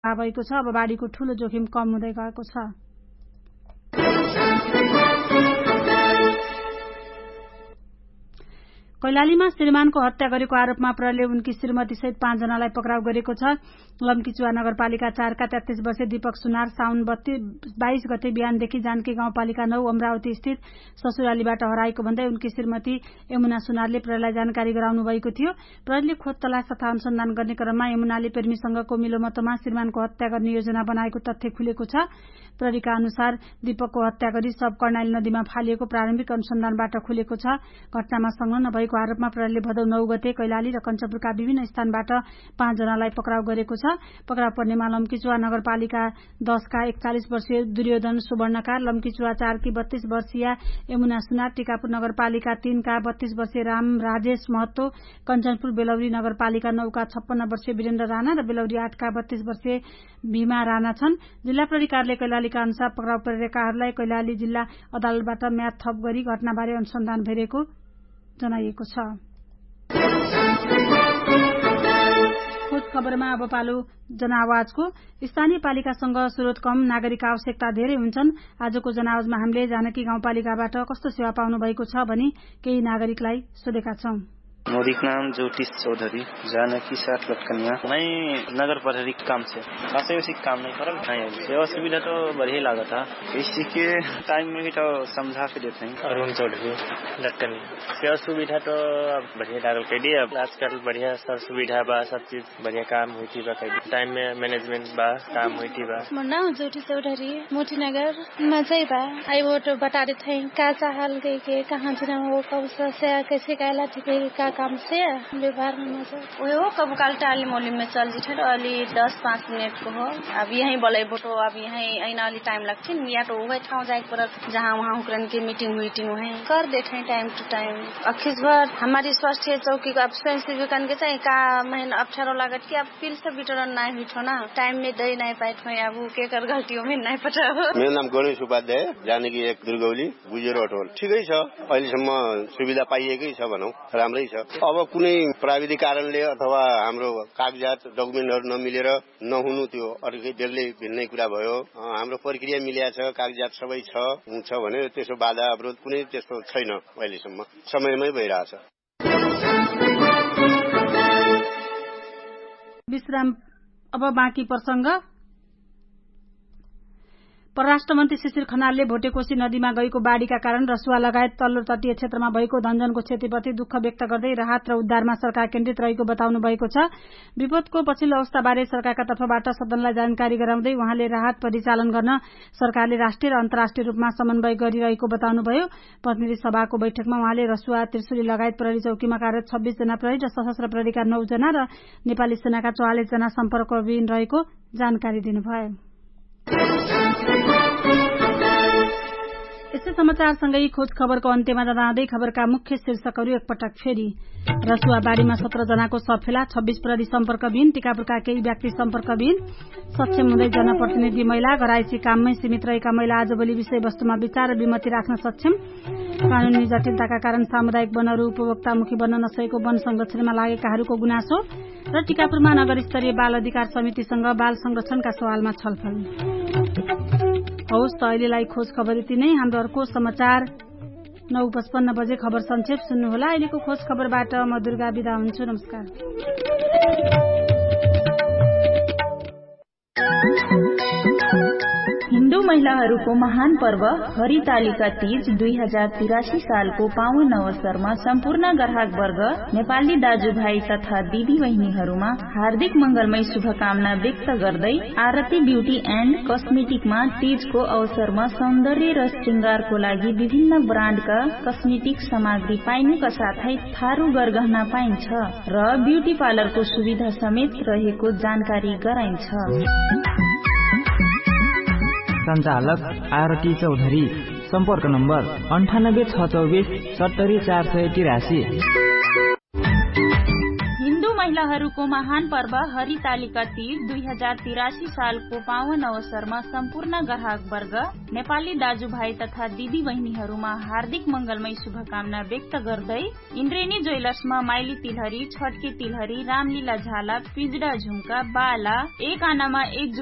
भएको छ। अब बाढीको ठूलो जोखिम कम हुँदै गएको छ। कैलालीमा श्रीमानको हत्या गरेको आरोपमा प्रहरीले उनकी श्रीमती सहित 5 जनालाई पक्राउ गरेको छ। लम्कीचुवा नगरपालिका 4 का 33 वर्षीय दीपक सुनार साउन 22 गते बिहानदेखि जानकी गाउँपालिका 9 अमरावती स्थित ससुरालीबाट हराएको भन्दै उनकी श्रीमती यमुना सुनारले प्रहरीलाई जानकारी गराउनु भएको थियो। प्रहरीले खोज तलास तथा अनुसन्धान गर्ने क्रममा यमुनाले प्रेमीसँगको मिलोमतोमा श्रीमानको हत्या गर्ने योजना बनाएको तथ्य खुलेको छ। प्रहरीका अनुसार दीपकको हत्या गरी शव कर्णाली नदीमा फालिएको प्रारम्भिक अनुसन्धानबाट खुलेको छ। घटनामा संलग्न भएको आरोपमा प्रहरीले भदौ 9 गते कैलाली र कञ्चनपुरका विभिन्न स्थानबाट 5 जनालाई पक्राउ गरेको छ। पक्राउ पर्नेमा लम्कीचुवा नगरपालिका 10 का 41 वर्षीय दुर्योधन सुवर्णकार, लम्कीचुवा 4 की 32 वर्षीय यमुना सुनार, टिकापुर नगरपालिका 3 का 32 वर्षीय राम राजेश महतो, कञ्चनपुर बेलौरी नगरपालिका 9 का 56 वर्षीय वीरेन्द्र राणा र बेलौरी 8 का 32 वर्षीय भीमा राणा छन्। जिल्ला प्रहरी कार्यालय कैलालीका अनुसार पक्राउ परेकाहरूलाई कैलाली जिल्ला अदालतबाट म्याद थप गरी घटनाबारे अनुसन्धान भइरहेको जनाइएको छ। खोज खबरमा अब पालो जनआवाजको। स्थानीय पालिकासँग स्रोत कम, नागरिक आवश्यकता धेरै हुन्छन्। आजको जनआवाजमा हामीले जानकी गाउँपालिकाबाट कस्तो सेवा पाउनु भएको छ भनी केही नागरिकलाई सोधेका छौं। मोदी का नाम ज्योतिष चौधरी, जानकी साथ लटकनिया। नहीं नगर प्रहरी काम से खासे उसी काम नहीं कर सेवा सुविधा तो बढ़िया लगा था। इसी के टाइम में भी तो समझा के देते हैं। अरुण चौधरी लटकनिया, सेवा सुविधा तो बढ़िया लागल कह दिए। आजकल बढ़िया सब सुविधा बा, सब चीज बढ़िया काम हुई थी बा, टाइम में मैनेजमेंट बा, काम हुई थी बा। मुन्ना ज्योतिष चौधरी मोती नगर मजा बा। आई वो तो बता देते हैं का चाहल के कहाँ जाना हो, कब से कैसे कहला ठीक काम से व्यवहार में मजा वही हो। कब काल टाली मोली में चल जी अली 10-5 मिनट को हो। अब यहीं बोले बोटो अब यहीं आईना अली टाइम लगती या तो वही ठाव जाए पर जहाँ वहाँ उकरन की मीटिंग हुई कर देते टाइम टू टाइम। अखिस भर हमारी स्वास्थ्य चौकी का स्वयं सेविकन के चाहिए का महीना अक्षरों लागत की अब पिल से वितरण नहीं हुई थो ना, टाइम में दे नहीं पाए थे। अब के कर गल्तियों में नहीं पता। मेरो नाम गणेश उपाध्याय, जानकी एक दुर्गौली गुजेरो टोल। ठिकै छ, अहिलेसम्म सुविधा पाइएकै छ भनौं, राम्रै छ। अब कुनै प्राविधिक कारणले अथवा हाम्रो कागजात डकुमेन्टहरु नमिलेर नहुनु त्यो अर्कै बेग्लै भिन्नै कुरा भयो। हाम्रो प्रक्रिया मिल्या छ, कागजात सबै छ हुन्छ भने त्यसो बाधा अवरोध कुनै त्यस्तो छैन। अहिलेसम्म समयमै भइरहेछ। विश्राम। अब बाँकी प्रसंग। परराष्ट्र मन्त्री शिशिर खनालले भोटेकोशी नदीमा गएको बाढ़ीका कारण रसुवा लगायत तल्लो तटीय क्षेत्रमा भएको धनजनको क्षतिप्रति दुःख व्यक्त गर्दै राहत र उद्धारमा सरकार केन्द्रित रहेको बताउनु भएको छ। विपदको पछिल्लो अवस्थाबारे सरकारका तर्फबाट सदनलाई जानकारी गराउँदै उहाँले राहत परिचालन गर्न सरकारले राष्ट्रिय र अन्तर्राष्ट्रिय रूपमा समन्वय गरिरहेको बताउनुभयो। प्रतिनिधि सभाको बैठकमा उहाँले रसुवा, त्रिशुली लगायत प्रहरी चौकीमा कार्यरत 26 जना प्रहरी र सशस्त्र प्रहरीका 9 जना र नेपाली सेनाका 44 जना सम्पर्कविहीन रहेको जानकारी दिनुभयो। यस्तै समाचारसँगै खोज खबरको अन्त्यमा जाँदै खबरका मुख्य शीर्षकहरू एकपटक फेरि। रसुवा बाढ़ीमा 17 जनाको शव फेला, 26 प्रहरी सम्पर्कविहीन, टिकापुरका केही व्यक्ति सम्पर्कविहीन, सक्षम हुँदै जनप्रतिनिधि महिला, घराइसी काममै सीमित रहेका महिला आजभोलि विषयवस्तुमा विचार र विमति राख्न सक्षम, कानूनी जटिलताका कारण सामुदायिक वनहरू उपभोक्तामुखी बन्न नसकेको वन संरक्षणमा लागेकाहरूको गुनासो र टिकापुरमा नगर स्तरीय बाल अधिकार समितिसँग बाल संरक्षणका सवालमा छलफल। हौस् त अहिलेलाई खोज खबर यति नै। हाम्रो अर्को समाचार 9:55 बजे खबर संक्षेप सुन्नुहोला। अहिलेको खोज खबरबाट म दुर्गा बिदा हुन्छु। नमस्कार। हिन्दू महिलाहरूको महान पर्व हरितालिका तीज 2083 सालको पावन अवसरमा सम्पूर्ण ग्राहक वर्ग, नेपाली दाजुभाइ तथा दिदी बहिनीहरूमा हार्दिक मंगलमय शुभकामना व्यक्त गर्दै आरती ब्यूटी एन्ड कस्मेटिकमा तीजको अवसरमा सौन्दर्य र श्रृंगारको लागि विभिन्न ब्रान्डका कस्मेटिक सामग्री पाइनुका साथै थारू गरगहना पाइन्छ र ब्यूटी पार्लरको सुविधा समेत रहेको जानकारी गराइन्छ। संचालक आरती चौधरी, सम्पर्क नम्बर 98 624 70 483। महिलाहरूको महान पर्व हरितालिका तीज 2083 सालको पावन अवसरमा सम्पूर्ण ग्राहक वर्ग, नेपाली दाजुभाइ तथा दिदी बहिनीहरूमा हार्दिक मंगलमय शुभकामना व्यक्त गर्दै इन्द्रेणी ज्वेलर्समा माइली तिलहरी, छटके तिलहरी, रामलीला झाला, पिजडा झुम्का, बाला, एक आनामा एक